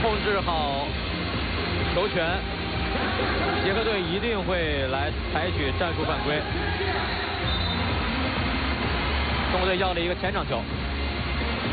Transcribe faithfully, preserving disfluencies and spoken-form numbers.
控制好球权，捷克队一定会来采取战术犯规。中国队要了一个前场球。